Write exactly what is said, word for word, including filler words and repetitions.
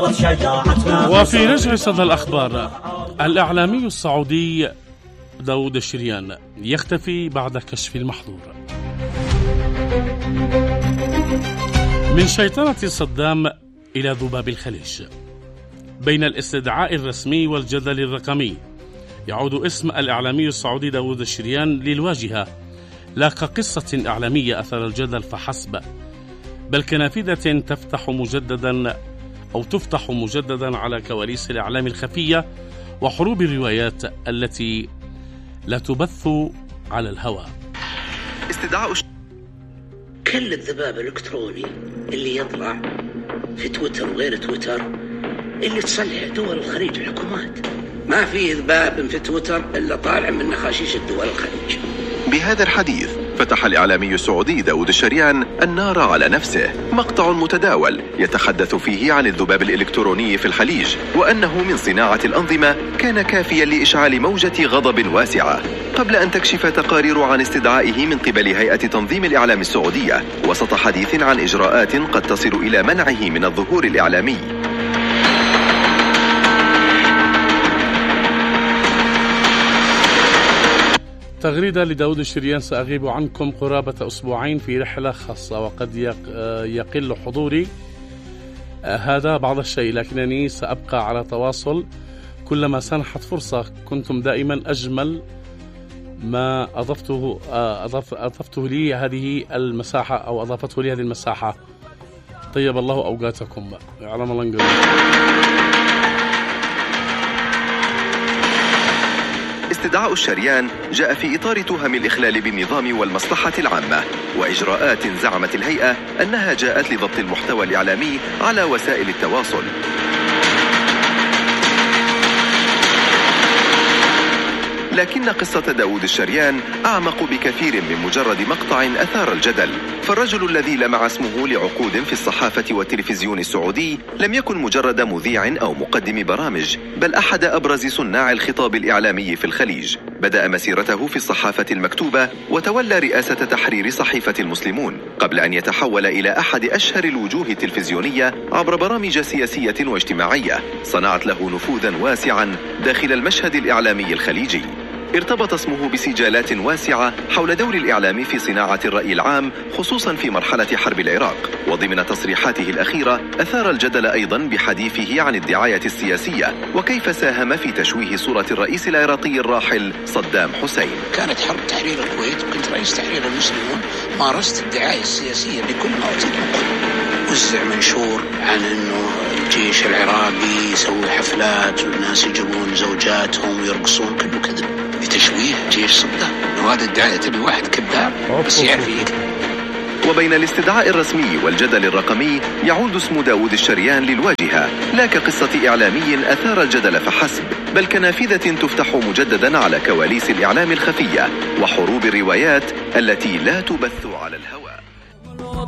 وفي رجع صدى الأخبار، الإعلامي السعودي داود الشريان يختفي بعد كشف المحظور. من شيطنة صدام إلى ذباب الخليج. بين الاستدعاء الرسمي والجدل الرقمي يعود اسم الإعلامي السعودي داود الشريان للواجهة لا كقصة إعلامية أثر الجدل فحسب، بل كنافذة تفتح مجددا أو تفتح مجددا على كواليس الإعلام الخفية وحروب الروايات التي لا تبث على الهواء. استدعاء كل الذباب الإلكتروني اللي يطلع في تويتر وغير تويتر اللي تصلح دول الخليج الحكومات، ما في ذباب في تويتر إلا طالع من نخاشيش الدول الخليج. بهذا الحديث فتح الإعلامي السعودي داود الشريان النار على نفسه. مقطع متداول يتحدث فيه عن الذباب الإلكتروني في الخليج وأنه من صناعة الأنظمة كان كافيا لإشعال موجة غضب واسعة، قبل أن تكشف تقارير عن استدعائه من قبل هيئة تنظيم الإعلام السعودية وسط حديث عن إجراءات قد تصل إلى منعه من الظهور الإعلامي. تغريدة لداود الشريان: سأغيب عنكم قرابة أسبوعين في رحلة خاصة وقد يقل حضوري هذا بعض الشيء، لكنني سأبقى على تواصل كلما سنحت فرصة. كنتم دائما أجمل ما أضفته أضف أضفته لي هذه المساحة أو أضافته لي هذه المساحة. طيب الله أوقاتكم. يعلم الله نقول. استدعاء الشريان جاء في إطار تهم الإخلال بالنظام والمصلحة العامة وإجراءات زعمت الهيئة أنها جاءت لضبط المحتوى الإعلامي على وسائل التواصل. لكن قصة داود الشريان أعمق بكثير من مجرد مقطع أثار الجدل، فالرجل الذي لمع اسمه لعقود في الصحافة والتلفزيون السعودي لم يكن مجرد مذيع أو مقدم برامج، بل أحد أبرز صناع الخطاب الإعلامي في الخليج. بدأ مسيرته في الصحافة المكتوبة وتولى رئاسة تحرير صحيفة المسلمون قبل أن يتحول إلى أحد أشهر الوجوه التلفزيونية عبر برامج سياسية واجتماعية صنعت له نفوذا واسعا داخل المشهد الإعلامي الخليجي. ارتبط اسمه بسجالات واسعة حول دور الإعلام في صناعة الرأي العام خصوصا في مرحلة حرب العراق، وضمن تصريحاته الأخيرة أثار الجدل أيضا بحديثه عن الدعاية السياسية وكيف ساهم في تشويه صورة الرئيس العراقي الراحل صدام حسين. كانت حرب تحرير الكويت وكنت رئيس تحرير المسلمون، مارست الدعاية السياسية بكل ما أوتيت من قوة. وزع منشور عن أنه الجيش العراقي يسوي حفلات والناس يجيبون زوجاتهم ويرقصون، كله كذب بتشويه جيش صدام. وهذا الدعاية تبي واحد كذاب بس يعرف يكذب. وبين الاستدعاء الرسمي والجدل الرقمي يعود اسم داود الشريان للواجهة لا كقصة إعلامي أثار الجدل فحسب، بل كنافذة تفتح مجددا على كواليس الإعلام الخفية وحروب الروايات التي لا تبث على الهواء.